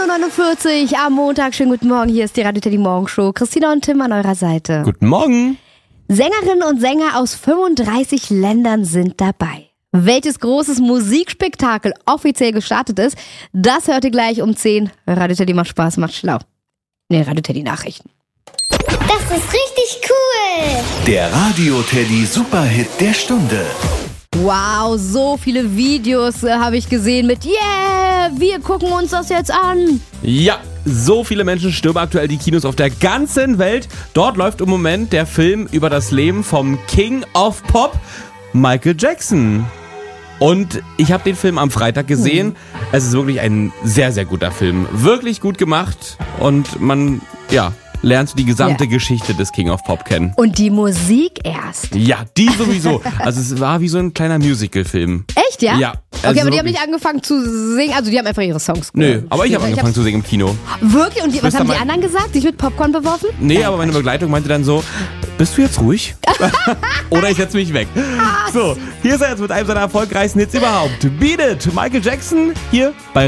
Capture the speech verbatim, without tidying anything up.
neunundvierzig am Montag. Schönen guten Morgen, hier ist die Radio Teddy Morgenshow. Christina und Tim an eurer Seite. Guten Morgen. Sängerinnen und Sänger aus fünfunddreißig Ländern sind dabei. Welches großes Musikspektakel offiziell gestartet ist, das hört ihr gleich um zehn. Radio Teddy macht Spaß, macht schlau. Ne, Radio Teddy Nachrichten. Das ist richtig cool. Der Radio Teddy Superhit der Stunde. Wow, so viele Videos äh, habe ich gesehen mit Yeah, wir gucken uns das jetzt an. Ja, so viele Menschen stürmen aktuell die Kinos auf der ganzen Welt. Dort läuft im Moment der Film über das Leben vom King of Pop, Michael Jackson. Und ich habe den Film am Freitag gesehen. Es ist wirklich ein sehr, sehr guter Film. Wirklich gut gemacht und man, ja, lernst du die gesamte Ja. Geschichte des King of Pop kennen. Und die Musik erst. Ja, die sowieso. Also es war wie so ein kleiner Musical-Film. Echt, ja? Ja. Okay, also aber die haben wirklich- nicht angefangen zu singen, also die haben einfach ihre Songs Nö, äh, aber ich habe gespielt. angefangen zu singen im Kino. Wirklich? Und die, was Bist haben du die mal- anderen gesagt? Sich mit Popcorn beworfen? Nee, aber meine Begleitung meinte dann so, bist du jetzt ruhig? Oder ich setze mich weg. So, hier ist er jetzt mit einem seiner erfolgreichsten Hits überhaupt. Beat It, Michael Jackson, hier bei